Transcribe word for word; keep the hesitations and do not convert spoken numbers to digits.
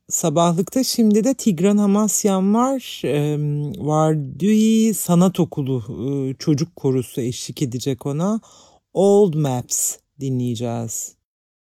Sabahlıkta şimdi de Tigran Hamasyan var. Ee, Vardui Sanat Okulu e, çocuk korusu eşlik edecek ona. Old Maps dinleyeceğiz.